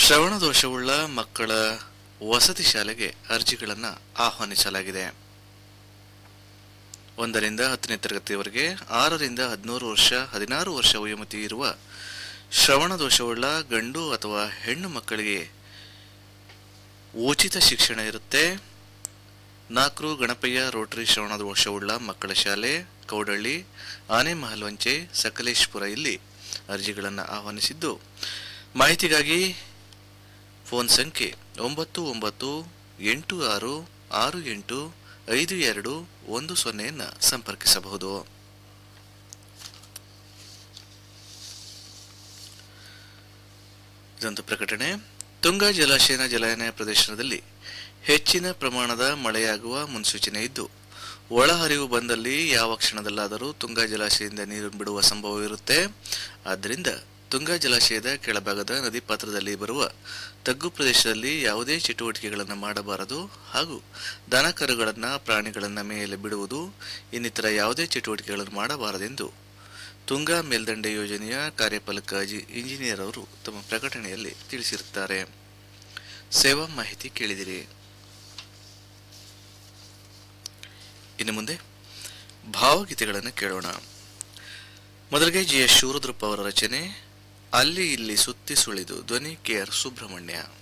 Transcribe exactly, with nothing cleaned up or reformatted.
ಶ್ರವಣ ದೋಷವುಳ್ಳ ಮಕ್ಕಳ ವಸತಿ ಶಾಲೆಗೆ ಅರ್ಜಿಗಳನ್ನು ಆಹ್ವಾನಿಸಲಾಗಿದೆ. ಒಂದರಿಂದ ಹತ್ತನೇ ತರಗತಿಯವರೆಗೆ ಆರರಿಂದ ಹದಿಮೂರು ವರ್ಷ ಹದಿನಾರು ವರ್ಷ ವಯೋಮಿತಿ ಇರುವ ಶ್ರವಣ ದೋಷವುಳ್ಳ ಗಂಡು ಅಥವಾ ಹೆಣ್ಣು ಮಕ್ಕಳಿಗೆ ಉಚಿತ ಶಿಕ್ಷಣ ಇರುತ್ತೆ. ನಾಲ್ಕು ಗಣಪಯ್ಯ ರೋಟರಿ ಶ್ರವಣ ದೋಷವುಳ್ಳ ಮಕ್ಕಳ ಶಾಲೆ, ಕೌಡಳ್ಳಿ, ಆನೆಮಹಲ್ವಂಚೆ, ಸಕಲೇಶ್ಪುರ ಇಲ್ಲಿ ಅರ್ಜಿಗಳನ್ನು ಆಹ್ವಾನಿಸಿದ್ದು, ಮಾಹಿತಿಗಾಗಿ ಫೋನ್ ಸಂಖ್ಯೆ ಒಂಬತ್ತು ಒಂಬತ್ತು ಎಂಟು ಆರು ಆರು ಎಂಟು ಐದು ಎರಡು ಒಂದು ಸೊನ್ನೆಯನ್ನು ಸಂಪರ್ಕಿಸಬಹುದು. ಇದೊಂದು ಪ್ರಕಟಣೆ. ತುಂಗಾ ಜಲಾಶಯನ ಜಲಾನಯ ಪ್ರದೇಶದಲ್ಲಿ ಹೆಚ್ಚಿನ ಪ್ರಮಾಣದ ಮಳೆಯಾಗುವ ಮುನ್ಸೂಚನೆ ಇದ್ದು, ಒಳಹರಿವು ಬಂದಲ್ಲಿ ಯಾವ ಕ್ಷಣದಲ್ಲಾದರೂ ತುಂಗಾ ಜಲಾಶಯದಿಂದ ನೀರು ಬಿಡುವ ಸಂಭವವಿರುತ್ತೆ. ಆದ್ದರಿಂದ ತುಂಗಾ ಜಲಾಶಯದ ಕೆಳಭಾಗದ ನದಿ ಪಾತ್ರದಲ್ಲಿ ಬರುವ ತಗ್ಗು ಪ್ರದೇಶದಲ್ಲಿ ಯಾವುದೇ ಚಟುವಟಿಕೆಗಳನ್ನು ಮಾಡಬಾರದು ಹಾಗೂ ದನಕರುಗಳನ್ನು ಪ್ರಾಣಿಗಳನ್ನು ಮೇಲೆ ಬಿಡುವುದು ಇನ್ನಿತರ ಯಾವುದೇ ಚಟುವಟಿಕೆಗಳನ್ನು ಮಾಡಬಾರದೆಂದು ತುಂಗಾ ಮೇಲ್ದಂಡೆ ಯೋಜನೆಯ ಕಾರ್ಯಪಾಲಕ ಇಂಜಿನಿಯರ್ ಅವರು ತಮ್ಮ ಪ್ರಕಟಣೆಯಲ್ಲಿ ತಿಳಿಸಿರುತ್ತಾರೆ. ಸೇವಾ ಮಾಹಿತಿ ಕೇಳಿದಿರಿ. ಇನ್ನು ಮುಂದೆ ಭಾವಗೀತೆಗಳನ್ನು ಕೇಳೋಣ. ಮೊದಲಿಗೆ ಜಿ ಎಸ್ ಶಿವರುದ್ರಪ್ಪ ಅವರ ರಚನೆ, ಅಲ್ಲಿ ಇಲ್ಲಿ ಸುತ್ತಿ ಸುಳಿದು, ಧ್ವನಿ ಕೆ ಆರ್ ಸುಬ್ರಹ್ಮಣ್ಯ.